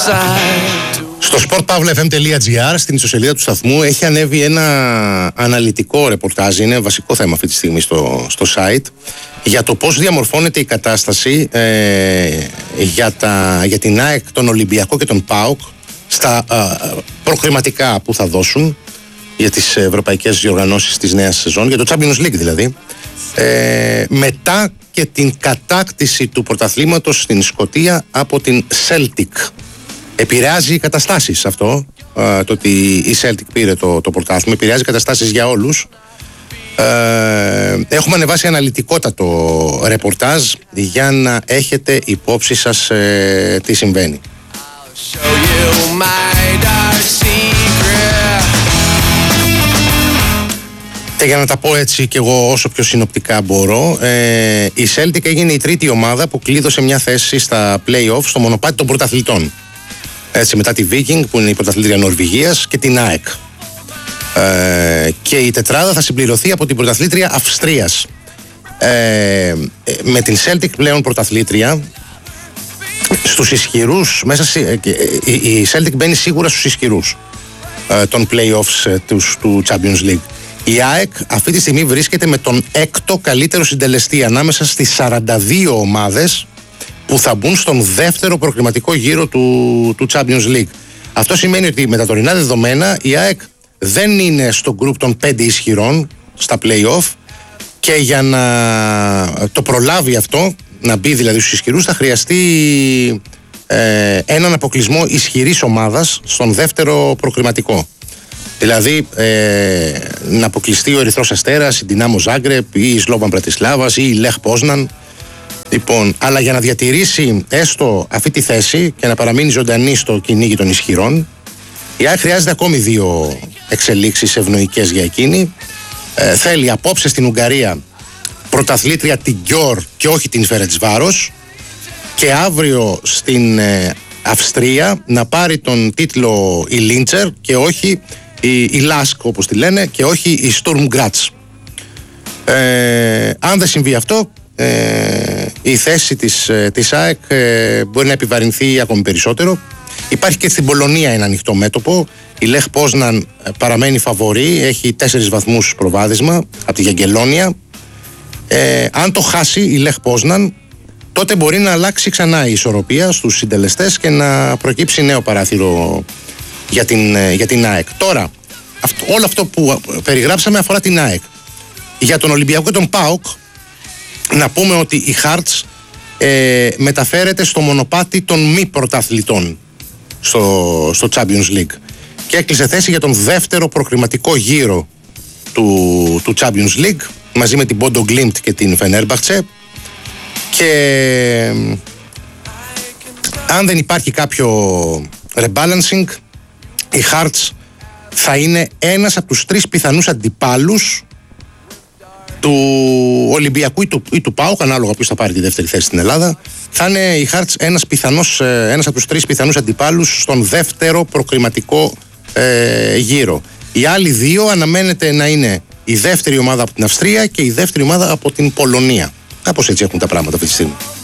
Στο sportpavlafm.gr, στην ιστοσελίδα του σταθμού, έχει ανέβει ένα αναλυτικό ρεπορτάζ, είναι βασικό θέμα αυτή τη στιγμή στο site, για το πώς διαμορφώνεται η κατάσταση για την ΑΕΚ, τον Ολυμπιακό και τον ΠΑΟΚ στα προκριματικά που θα δώσουν για τις ευρωπαϊκές διοργανώσεις της νέας σεζόν, για το Champions League δηλαδή, μετά και την κατάκτηση του πρωταθλήματος στην Σκωτία από την Celtic. Επηρεάζει οι καταστάσεις αυτό, το ότι η Celtic πήρε το πρωτάθλημα, επηρεάζει καταστάσεις για όλους. Έχουμε ανεβάσει αναλυτικότατο ρεπορτάζ για να έχετε υπόψη σας τι συμβαίνει. Και για να τα πω έτσι και εγώ όσο πιο συνοπτικά μπορώ, η Celtic έγινε η τρίτη ομάδα που κλείδωσε μια θέση στα play-off στο μονοπάτι των πρωταθλητών. Έτσι, μετά τη Viking που είναι η πρωταθλήτρια Νορβηγίας και την ΑΕΚ. Και η τετράδα θα συμπληρωθεί από την πρωταθλήτρια Αυστρίας. Με την Celtic πλέον πρωταθλήτρια, στους ισχυρούς, η Celtic μπαίνει σίγουρα στους ισχυρούς των play-offs του Champions League. Η ΑΕΚ αυτή τη στιγμή βρίσκεται με τον έκτο καλύτερο συντελεστή ανάμεσα στις 42 ομάδες που θα μπουν στον δεύτερο προκριματικό γύρο του Champions League. Αυτό σημαίνει ότι με τα τωρινά δεδομένα η ΑΕΚ δεν είναι στο γκρουπ των 5 ισχυρών στα play-off, και για να το προλάβει αυτό, να μπει δηλαδή στους ισχυρούς, θα χρειαστεί έναν αποκλεισμό ισχυρής ομάδας στον δεύτερο προκριματικό. Δηλαδή να αποκλειστεί ο Ερυθρός Αστέρας, η Ντινάμο Ζάγκρεπ ή η Σλόβαν Μπρατισλάβας ή η Λεχ Πόσναν. Λοιπόν, αλλά για να διατηρήσει έστω αυτή τη θέση και να παραμείνει ζωντανή στο κυνήγι των ισχυρών, η ΑΕΚ χρειάζεται ακόμη δύο εξελίξεις ευνοϊκές για εκείνη. Θέλει απόψε στην Ουγγαρία πρωταθλήτρια την Γκιόρ και όχι την Φερεντσβάρος, και αύριο στην Αυστρία να πάρει τον τίτλο η Λίντσερ και όχι η Λάσκ όπως τη λένε, και όχι η Στουρμ Γκράτς. Αν δεν συμβεί αυτό, η θέση της ΑΕΚ μπορεί να επιβαρυνθεί ακόμη περισσότερο. Υπάρχει και στην Πολωνία ένα ανοιχτό μέτωπο. Η Λεχ Πόσναν παραμένει φαβορί, έχει 4 βαθμούς προβάδισμα από τη Γιαγκελόνια. Αν το χάσει η Λεχ Πόσναν, τότε μπορεί να αλλάξει ξανά η ισορροπία στους συντελεστές και να προκύψει νέο παράθυρο για την ΑΕΚ. Τώρα, όλο αυτό που περιγράψαμε αφορά την ΑΕΚ. Για τον Ολυμπιακό και τον ΠΑΟΚ, να πούμε ότι η Hearts μεταφέρεται στο μονοπάτι των μη πρωταθλητών στο Champions League και έκλεισε θέση για τον δεύτερο προκριματικό γύρο του Champions League μαζί με την Bodo Glimt και την Fenerbahce. Και αν δεν υπάρχει κάποιο rebalancing, η Hearts θα είναι ένας από τους 3 πιθανούς αντιπάλους του Ολυμπιακού ή του ΠΑΟΚ, ανάλογα ποιος θα πάρει τη δεύτερη θέση στην Ελλάδα. Θα είναι η Hearts ένας από τους 3 πιθανούς αντιπάλους στον δεύτερο προκριματικό γύρο. Οι άλλοι 2 αναμένεται να είναι η δεύτερη ομάδα από την Αυστρία και η δεύτερη ομάδα από την Πολωνία. Κάπως έτσι έχουν τα πράγματα αυτή τη στιγμή.